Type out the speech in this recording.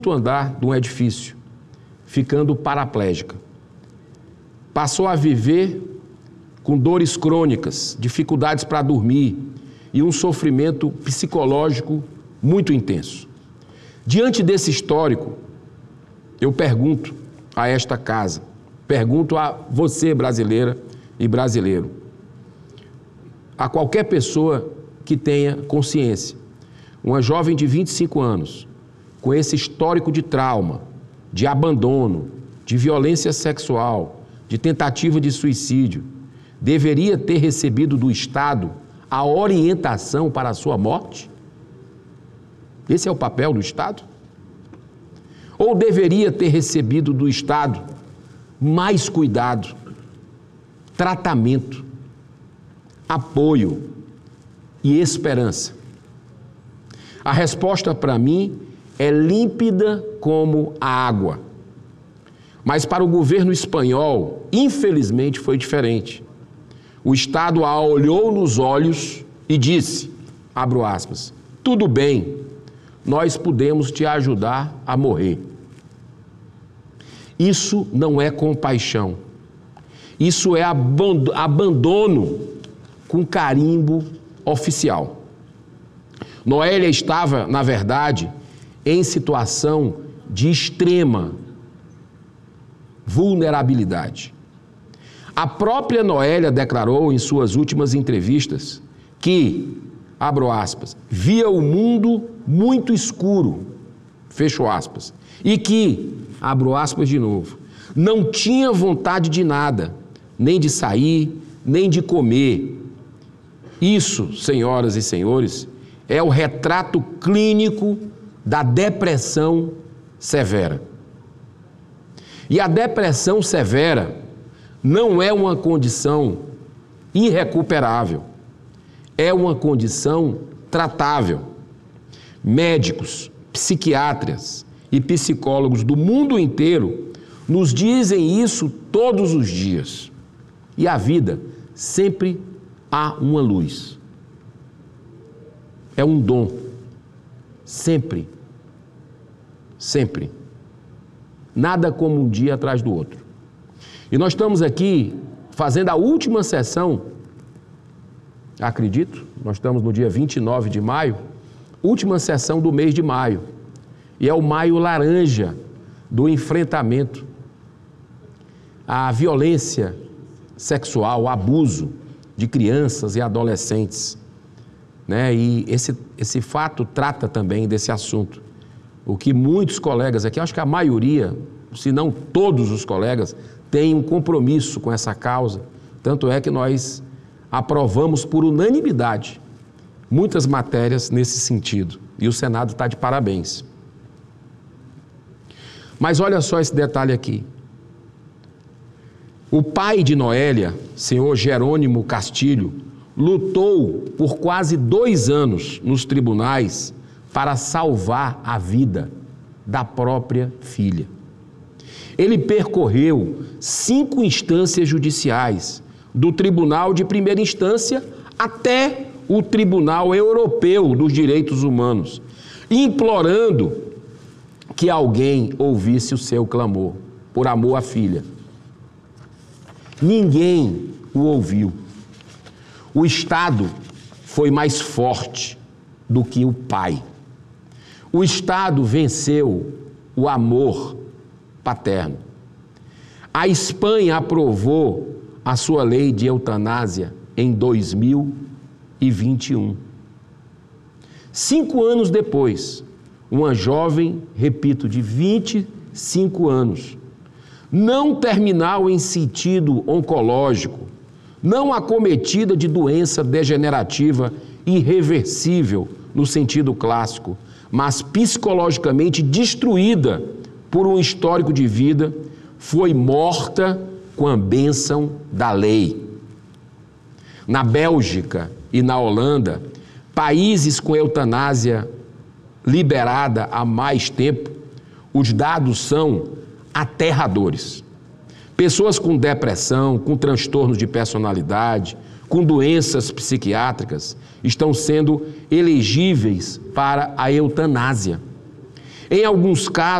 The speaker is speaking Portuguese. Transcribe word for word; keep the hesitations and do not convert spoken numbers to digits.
andar de um edifício, ficando paraplégica. Passou a viver com dores crônicas, dificuldades para dormir e um sofrimento psicológico muito intenso. Diante desse histórico, eu pergunto a esta casa, pergunto a você, brasileira e brasileiro, a qualquer pessoa que tenha consciência, uma jovem de vinte e cinco anos, com esse histórico de trauma, de abandono, de violência sexual, de tentativa de suicídio, deveria ter recebido do Estado a orientação para a sua morte? Esse é o papel do Estado? Ou deveria ter recebido do Estado mais cuidado, tratamento, apoio e esperança? A resposta para mim é límpida como a água. Mas para o governo espanhol, infelizmente, foi diferente. O Estado a olhou nos olhos e disse, abro aspas, tudo bem, nós podemos te ajudar a morrer. Isso não é compaixão. Isso é abandono com carimbo oficial. Noélia estava, na verdade, em situação de extrema vulnerabilidade. A própria Noélia declarou em suas últimas entrevistas que, abro aspas, via o mundo muito escuro, fecho aspas, e que, abro aspas de novo, não tinha vontade de nada, nem de sair, nem de comer. Isso, senhoras e senhores, é o retrato clínico da depressão severa. E a depressão severa não é uma condição irrecuperável, é uma condição tratável. Médicos, psiquiatras e psicólogos do mundo inteiro nos dizem isso todos os dias. E a vida sempre há uma luz. É um dom. Sempre. Sempre. Nada como um dia atrás do outro. E nós estamos aqui fazendo a última sessão, acredito, nós estamos no dia vinte e nove de maio, última sessão do mês de maio. E é o maio laranja do enfrentamento à violência sexual, abuso de crianças e adolescentes. Né? E esse, esse fato trata também desse assunto. O que muitos colegas aqui, acho que a maioria, se não todos os colegas, têm um compromisso com essa causa. Tanto é que nós aprovamos por unanimidade muitas matérias nesse sentido. E o Senado está de parabéns. Mas olha só esse detalhe aqui. O pai de Noélia, senhor Jerônimo Castilho, lutou por quase dois anos nos tribunais para salvar a vida da própria filha. Ele percorreu cinco instâncias judiciais, do Tribunal de Primeira Instância até o Tribunal Europeu dos Direitos Humanos, implorando que alguém ouvisse o seu clamor, por amor à filha. Ninguém o ouviu. O Estado foi mais forte do que o pai. O Estado venceu o amor paterno. A Espanha aprovou a sua lei de eutanásia em dois mil e vinte e um. Cinco anos depois, uma jovem, repito, de vinte e cinco anos, não terminal em sentido oncológico, não acometida de doença degenerativa irreversível no sentido clássico, mas psicologicamente destruída por um histórico de vida, foi morta com a bênção da lei. Na Bélgica e na Holanda, países com eutanásia liberada há mais tempo, os dados são aterradores. Pessoas com depressão, com transtornos de personalidade, com doenças psiquiátricas, estão sendo elegíveis para a eutanásia. Em alguns casos,